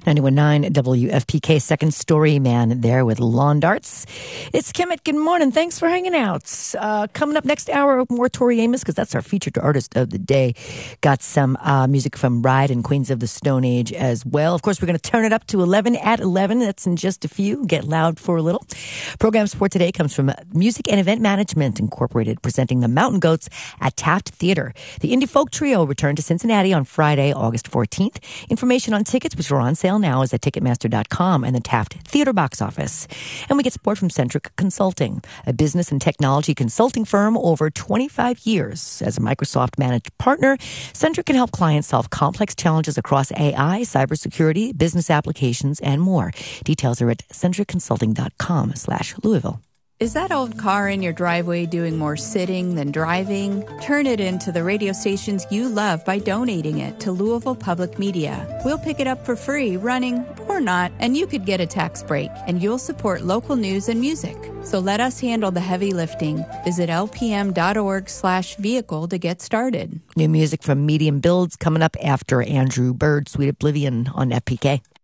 91.9 WFPK, second story man there with Lawn Darts. It's Kemet. Good morning. Thanks for hanging out. Coming up next hour, more Tori Amos, because that's our featured artist of the day. Got some music from Ride and Queens of the Stone Age as well. Of course, we're going to turn it up to 11 at 11. That's in just a few. Get loud for a little. Program support today comes from Music and Event Management Incorporated, presenting the Mountain Goats at Taft Theater. The indie folk trio returned to Cincinnati on Friday, August 14th. Information on tickets, which are on sale now, is at Ticketmaster.com and the Taft Theater box office. And we get support from Centric Consulting, a business and technology consulting firm over 25 years. As a Microsoft managed partner, Centric can help clients solve complex challenges across AI, cybersecurity, business applications, and more. Details are at centricconsulting.com/Louisville. Is that old car in your driveway doing more sitting than driving? Turn it into the radio stations you love by donating it to Louisville Public Media. We'll pick it up for free, running or not, and you could get a tax break, and you'll support local news and music. So let us handle the heavy lifting. Visit lpm.org/vehicle to get started. New music from Medium Builds coming up after Andrew Bird, Sweet Oblivion on FPK.